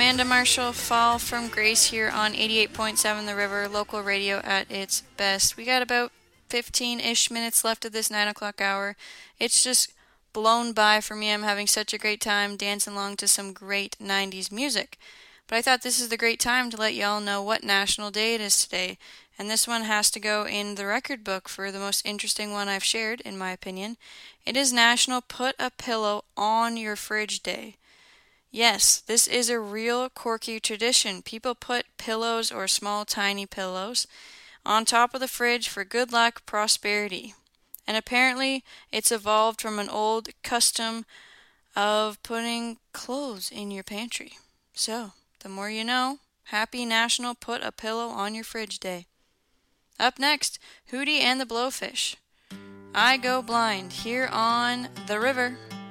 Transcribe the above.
Amanda Marshall, Fall from Grace here on 88.7 The River, local radio at its best. We got about 15-ish minutes left of this 9 o'clock hour. It's just blown by for me. I'm having such a great time dancing along to some great 90s music. But I thought this is the great time to let y'all know what National Day it is today. And this one has to go in the record book for the most interesting one I've shared, in my opinion. It is National Put a Pillow on Your Fridge Day. Yes, this is a real quirky tradition. People put pillows or small tiny pillows on top of the fridge for good luck, prosperity. And apparently it's evolved from an old custom of putting clothes in your pantry. So, the more you know. Happy National Put a Pillow on Your Fridge Day. Up next, Hootie and the Blowfish. I Go Blind here on The River.